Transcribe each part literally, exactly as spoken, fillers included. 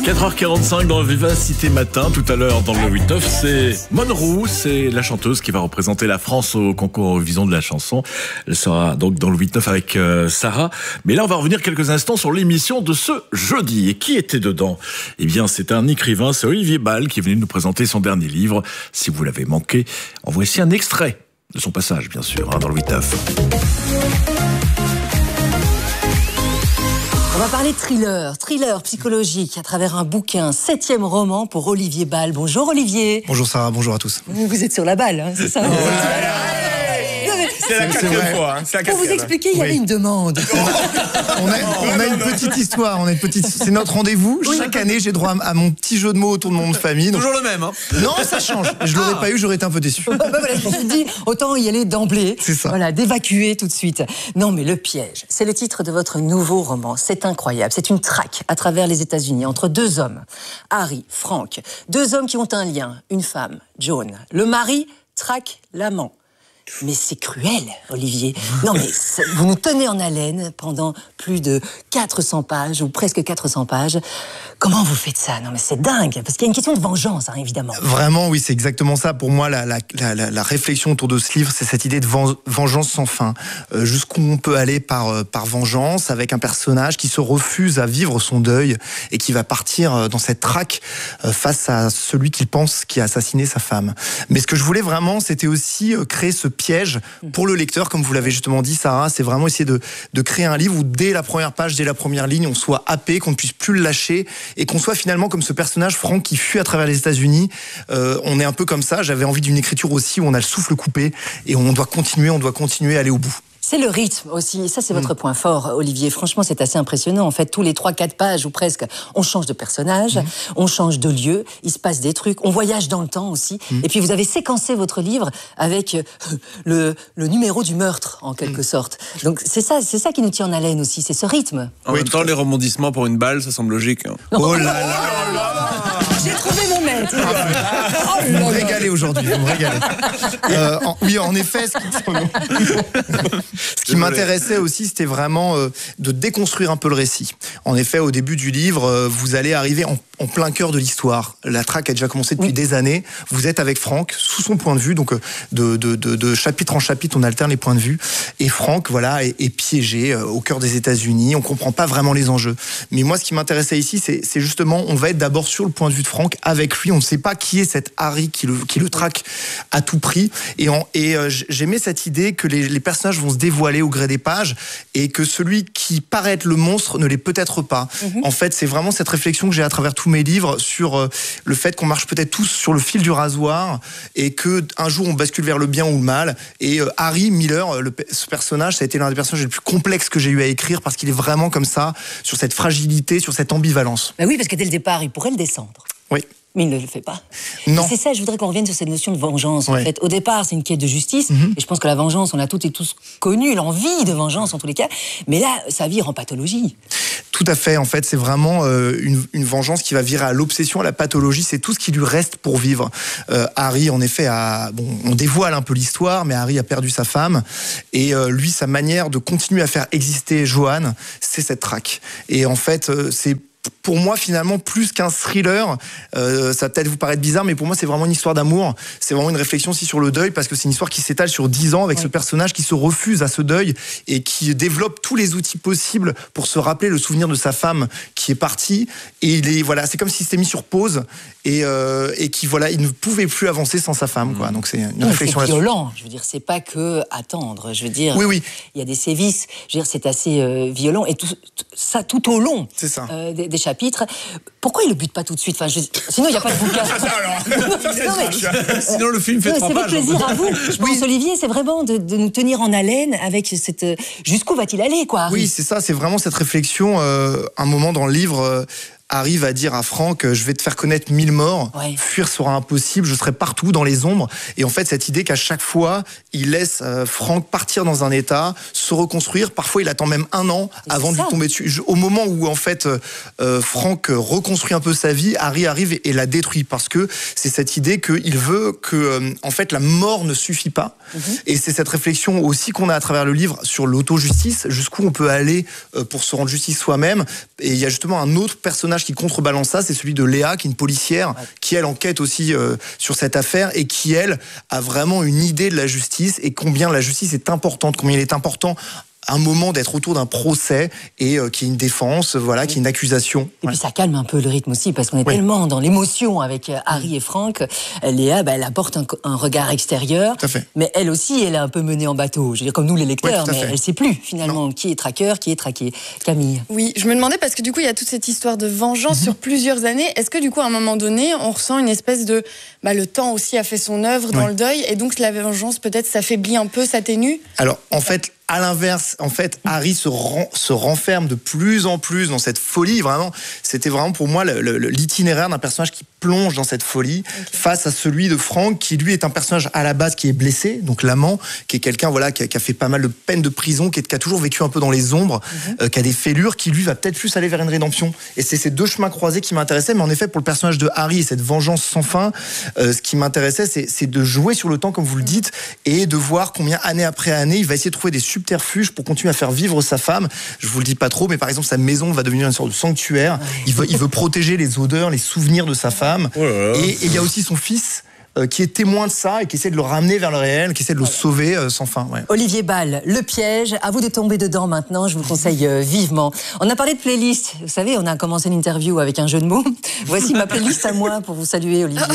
quatre heures quarante-cinq dans Vivacité Matin. Tout à l'heure dans le huit neuf, c'est Monroe, c'est la chanteuse qui va représenter la France au concours Eurovision de la chanson. Elle sera donc dans le huit neuf avec euh, Sarah. Mais là, on va revenir quelques instants sur l'émission de ce jeudi. Et qui était dedans ? Eh bien, c'est un écrivain, c'est Olivier Bal qui est venu nous présenter son dernier livre. Si vous l'avez manqué, en voici un extrait de son passage, bien sûr, hein, dans le huit neuf. On va parler de thriller, thriller psychologique à travers un bouquin, septième roman pour Olivier Bal. Bonjour Olivier. Bonjour Sarah, bonjour à tous. Vous êtes sur la balle, hein, c'est ça? Ouais. C'est la quatrième fois. Hein. Pour vous expliquer, il y avait oui. une demande. On a, on a une petite histoire, on a une petite. C'est notre rendez-vous. Oui. Chaque année, j'ai droit à mon petit jeu de mots autour de mon nom de famille. Donc... Toujours le même. Hein. Non, ça change. Je l'aurais ah. pas eu, j'aurais été un peu déçu. Bah, bah, voilà, je me suis dit, autant y aller d'emblée. C'est ça. Voilà, d'évacuer tout de suite. Non, mais le piège, c'est le titre de votre nouveau roman. C'est incroyable. C'est une traque à travers les États-Unis entre deux hommes, Harry, Frank, deux hommes qui ont un lien, une femme, Joan. Le mari traque l'amant. Mais c'est cruel, Olivier. Non, mais vous nous tenez en haleine pendant plus de quatre cents pages, ou presque quatre cents pages. Comment vous faites ça? Non, mais c'est dingue, parce qu'il y a une question de vengeance, hein, évidemment. Vraiment, oui, c'est exactement ça. Pour moi, la, la, la, la réflexion autour de ce livre, c'est cette idée de vengeance sans fin. Euh, jusqu'où on peut aller par, par vengeance, avec un personnage qui se refuse à vivre son deuil et qui va partir dans cette traque face à celui qu'il pense qui a assassiné sa femme. Mais ce que je voulais vraiment, c'était aussi créer ce piège pour le lecteur, comme vous l'avez justement dit, Sarah. C'est vraiment essayer de, de créer un livre où dès la première page, dès la première ligne, on soit happé, qu'on ne puisse plus le lâcher et qu'on soit finalement comme ce personnage Frank qui fuit à travers les États-Unis. Euh, on est un peu comme ça. J'avais envie d'une écriture aussi où on a le souffle coupé et on doit continuer, on doit continuer à aller au bout. C'est le rythme aussi, ça c'est votre mmh. point fort, Olivier. Franchement, c'est assez impressionnant. En fait, tous les trois quatre pages ou presque, on change de personnage, mmh. on change de lieu, il se passe des trucs, on voyage dans le temps aussi. Mmh. Et puis vous avez séquencé votre livre avec le, le numéro du meurtre, en quelque mmh. sorte. Donc c'est ça, c'est ça qui nous tient en haleine aussi, c'est ce rythme. En oui, même temps, les rebondissements pour une balle, ça semble logique. Hein. Oh là là, là, là. J'ai trouvé mon maître. Oh, vous me régalez aujourd'hui, vous me régalez. Euh, en, oui, en effet, ce qui, ce qui m'intéressait aussi, c'était vraiment euh, de déconstruire un peu le récit. En effet, au début du livre, euh, vous allez arriver en, en plein cœur de l'histoire. La traque a déjà commencé depuis oui. des années. Vous êtes avec Frank, sous son point de vue, donc de, de, de, de chapitre en chapitre, on alterne les points de vue. Et Frank, voilà, est, est piégé euh, au cœur des États-Unis. On comprend pas vraiment les enjeux. Mais moi, ce qui m'intéressait ici, c'est, c'est justement, on va être d'abord sur le point de vue de Frank avec lui. On ne sait pas qui est cet Harry qui le, qui le traque à tout prix. Et, en, et euh, j'aimais cette idée que les, les personnages vont se dévoiler au gré des pages et que celui qui paraît être le monstre ne l'est peut-être pas. Mm-hmm. En fait, c'est vraiment cette réflexion que j'ai à travers tous mes livres sur euh, le fait qu'on marche peut-être tous sur le fil du rasoir et qu'un jour on bascule vers le bien ou le mal. Et euh, Harry Miller, le, ce personnage, ça a été l'un des personnages les plus complexes que j'ai eu à écrire parce qu'il est vraiment comme ça, sur cette fragilité, sur cette ambivalence. Bah oui, parce que dès le départ, il pourrait le descendre. Oui. Mais il ne le fait pas. Non. Et c'est ça, je voudrais qu'on revienne sur cette notion de vengeance. Ouais. En fait, au départ, c'est une quête de justice, mm-hmm. et je pense que la vengeance, on a toutes et tous connu l'envie de vengeance en tous les cas. Mais là, ça vire en pathologie. Tout à fait. En fait, c'est vraiment euh, une, une vengeance qui va virer à l'obsession, à la pathologie. C'est tout ce qui lui reste pour vivre. Euh, Harry, en effet, a, bon, on dévoile un peu l'histoire, mais Harry a perdu sa femme, et euh, lui, sa manière de continuer à faire exister Joan, c'est cette traque. Et en fait, euh, c'est pour moi, finalement, plus qu'un thriller, euh, ça va peut-être vous paraître bizarre, mais pour moi, c'est vraiment une histoire d'amour. C'est vraiment une réflexion aussi sur le deuil, parce que c'est une histoire qui s'étale sur dix ans avec ouais. ce personnage qui se refuse à ce deuil et qui développe tous les outils possibles pour se rappeler le souvenir de sa femme qui est partie. Et il est, voilà, c'est comme s'il s'était mis sur pause et, euh, et qui, voilà, il ne pouvait plus avancer sans sa femme, quoi. Donc c'est une non, réflexion c'est là-dessus. violent. Je veux dire, c'est pas que attendre. Je veux dire, oui, oui. il y a des sévices. Je veux dire, c'est assez euh, violent et tout ça tout au long c'est ça. Euh, des, des chapitres. Pourquoi il le bute pas tout de suite? Enfin, je... Sinon, il n'y a pas de bouquin. non, mais... Sinon, le film fait non, trois pages. C'est votre plaisir à vous. Je pense, oui. Olivier, c'est vraiment de, de nous tenir en haleine avec cette... Jusqu'où va-t-il aller, quoi, Harry ? Oui, c'est ça. C'est vraiment cette réflexion. Euh, un moment dans le livre... Euh, arrive à dire à Frank, je vais te faire connaître mille morts, ouais. fuir sera impossible, je serai partout dans les ombres. Et en fait, cette idée qu'à chaque fois, il laisse euh, Frank partir dans un état, se reconstruire. Parfois, il attend même un an et avant de lui tomber dessus. Au moment où, en fait, euh, Frank reconstruit un peu sa vie, Harry arrive et, et la détruit parce que c'est cette idée qu'il veut que, euh, en fait, la mort ne suffit pas. Mm-hmm. Et c'est cette réflexion aussi qu'on a à travers le livre sur l'auto-justice, jusqu'où on peut aller euh, pour se rendre justice soi-même. Et il y a justement un autre personnage personnage qui contrebalance ça, c'est celui de Léa, qui est une policière, ouais. qui elle enquête aussi euh, sur cette affaire et qui elle a vraiment une idée de la justice et combien la justice est importante, combien il est important un moment d'être autour d'un procès et euh, qui est une défense, voilà, oui. qui est une accusation. Et ouais. puis ça calme un peu le rythme aussi, parce qu'on est oui. tellement dans l'émotion avec euh, Harry et Franck. Léa, bah, elle apporte un, un regard extérieur, mais elle aussi, elle est un peu menée en bateau. Je veux dire, comme nous les lecteurs, oui, mais elle ne sait plus finalement non. qui est traqueur, qui est traqué. Camille. Oui, je me demandais, parce que du coup, il y a toute cette histoire de vengeance mm-hmm. sur plusieurs années. Est-ce que du coup, à un moment donné, on ressent une espèce de... Bah, le temps aussi a fait son œuvre oui. dans le deuil, et donc la vengeance peut-être s'affaiblit un peu, s'atténue? Alors, en fait... À l'inverse, en fait, Harry se, ren, se renferme de plus en plus dans cette folie. Vraiment, c'était vraiment pour moi le, le, l'itinéraire d'un personnage qui plonge dans cette folie okay. face à celui de Franck, qui lui est un personnage à la base qui est blessé, donc l'amant, qui est quelqu'un voilà qui a, qui a fait pas mal de peines de prison, qui, est, qui a toujours vécu un peu dans les ombres, mm-hmm. euh, qui a des fêlures, qui lui va peut-être plus aller vers une rédemption. Et c'est ces deux chemins croisés qui m'intéressaient. Mais en effet, pour le personnage de Harry et cette vengeance sans fin, euh, ce qui m'intéressait, c'est, c'est de jouer sur le temps, comme vous le dites, et de voir combien année après année, il va essayer de trouver des subterfuges pour continuer à faire vivre sa femme. Je vous le dis pas trop, mais par exemple, sa maison va devenir une sorte de sanctuaire. Il veut, il veut protéger les odeurs, les souvenirs de sa femme. Oh là là. Et il y a aussi son fils, euh, qui est témoin de ça et qui essaie de le ramener vers le réel, qui essaie de le sauver euh, sans fin. Ouais. Olivier Ball, Le Piège, à vous de tomber dedans maintenant, je vous le conseille euh, vivement. On a parlé de playlist, vous savez, on a commencé une interview avec un jeu de mots. Voici ma playlist à moi pour vous saluer, Olivier.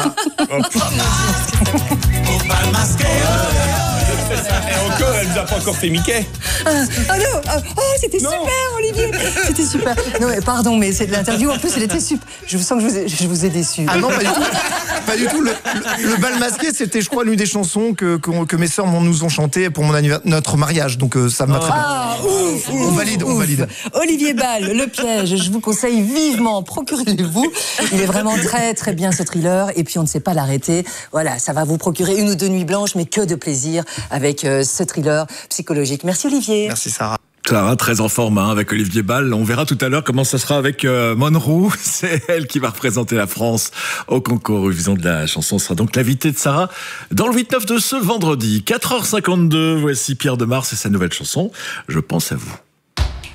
Et encore, elle nous a pas encore fait Mickey. Ah, ah non, ah, oh, c'était non. super, Olivier. C'était super. Non, mais pardon, mais c'est de l'interview. En plus, elle était super. Je vous sens que je vous ai, je vous ai déçu. Ah non, pas du tout. Pas du tout. Le, le, le bal masqué, c'était, je crois, l'une des chansons que, que, que mes sœurs nous ont chanté pour mon anniversaire, notre mariage. Donc euh, ça me va très bien. Ah, ouf, on ouf, valide, ouf. on valide. Olivier Ball, Le Piège. Je vous conseille vivement. Procurez-vous. Il est vraiment très, très bien ce thriller. Et puis on ne sait pas l'arrêter. Voilà, ça va vous procurer une ou deux nuits blanches, mais que de plaisir avec euh, ce thriller psychologique. Merci Olivier. Merci Sarah. Clara, très en forme hein, avec Olivier Ball. On verra tout à l'heure comment ça sera avec euh, Monroe. C'est elle qui va représenter la France au concours Eurovision de la chanson. Ce sera donc l'invité de Sarah dans le huit neuf de ce vendredi. quatre heures cinquante-deux, voici Pierre Demar et sa nouvelle chanson. Je pense à vous.